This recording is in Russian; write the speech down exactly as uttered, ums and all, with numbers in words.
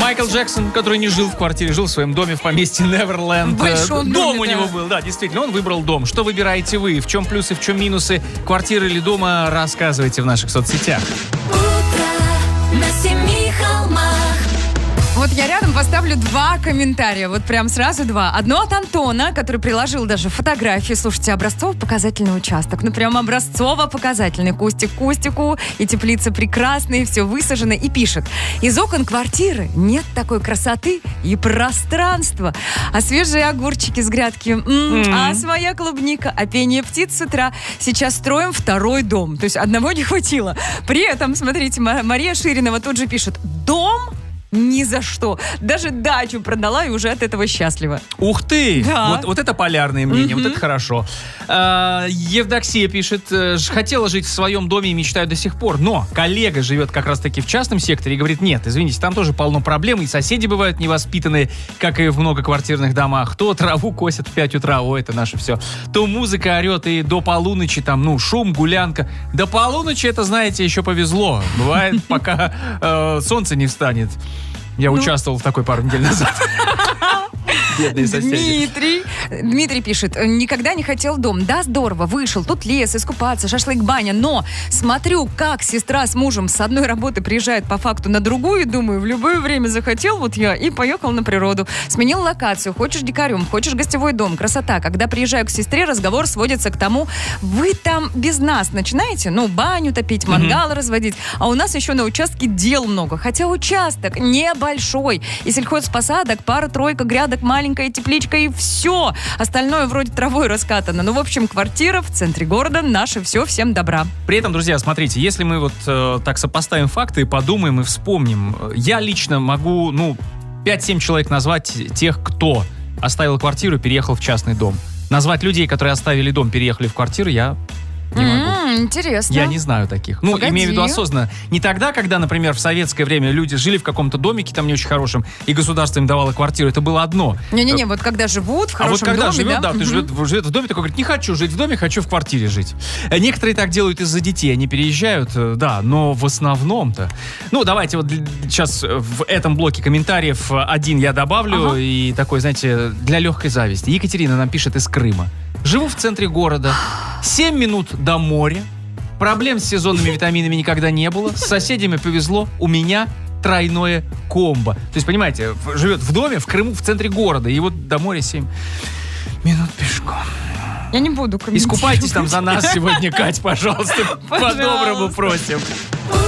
Майкл Джексон, который не жил в квартире, жил в своем доме в поместье Неверленд. Большом Дом доме, у да. него был, да, действительно, он выбрал дом. Что выбираете вы? В чем плюсы, в чем минусы квартиры или дома? Рассказывайте в наших соцсетях. Утро на семи холмах. Вот я рядом поставлю два комментария, вот прям сразу два. Одно от Антона, который приложил даже фотографии. Слушайте, образцово-показательный участок. Ну прям образцово-показательный. Кустик к кустику, и теплица прекрасная, и все высажено. И пишет: из окон квартиры нет такой красоты и пространства. А свежие огурчики с грядки, м-м, Mm. а своя клубника, а пение птиц с утра. Сейчас строим второй дом. То есть одного не хватило. При этом, смотрите, Ма- Мария Ширинова тут же пишет: дом? Ни за что. Даже дачу продала и уже от этого счастлива. Ух ты! Да. Вот, вот это полярное мнение, Мгм. вот это хорошо. А, Евдоксия пишет: э, ж- хотела жить в своем доме и мечтаю до сих пор, но коллега живет как раз-таки в частном секторе и говорит: нет, извините, там тоже полно проблем, и соседи бывают невоспитанные, как и в многоквартирных домах. То траву косят в пять утра, о, это наше все. То музыка орет, и до полуночи там, ну, шум, гулянка. До полуночи это, знаете, еще повезло. Бывает, пока э, солнце не встанет. Я участвовал в такой пару недель назад. Бедные соседи. Дмитрий. Дмитрий пишет: никогда не хотел дом. Да, здорово, вышел, тут лес, искупаться, шашлык, баня. Но смотрю, как сестра с мужем с одной работы приезжает по факту на другую, и думаю, в любое время захотел вот я и поехал на природу. Сменил локацию. Хочешь дикарем, хочешь гостевой дом. Красота. Когда приезжаю к сестре, разговор сводится к тому: вы там без нас начинаете, ну, баню топить, мангал разводить. А у нас еще на участке дел много. Хотя участок небольшой. И сельхозпосадок, пара-тройка грядок, маленькая тепличка и все. Остальное вроде травой раскатано. Ну, в общем, квартира в центре города, наше все, всем добра. При этом, друзья, смотрите, если мы вот э, так сопоставим факты, подумаем и вспомним, э, я лично могу, ну, пять-семь человек назвать тех, кто оставил квартиру и переехал в частный дом. Назвать людей, которые оставили дом, переехали в квартиру, я не могу. М-м, интересно. Я не знаю таких. Ну, Погоди. имею в виду осознанно. Не тогда, когда, например, в советское время люди жили в каком-то домике, там не очень хорошем, и государство им давало квартиру. Это было одно. Не-не-не, вот когда живут в А вот хорошем когда доме, живет, да, Мгм. ты живет, живет в доме, такой говорит: не хочу жить в доме, хочу в квартире жить. Э, Некоторые так делают из-за детей, они переезжают, э, да, но в основном-то... Ну, давайте вот для- сейчас в этом блоке комментариев один я добавлю, Ага. и такой, знаете, для легкой зависти. Екатерина нам пишет из Крыма. Живу в центре города, семь минут до моря, проблем с сезонными витаминами никогда не было, с соседями повезло, у меня тройное комбо. То есть, понимаете, в- живет в доме, в Крыму, в центре города, и вот до моря семь минут пешком. Я не буду комментировать. Искупайтесь там за нас сегодня, Кать, пожалуйста. По-доброму просим.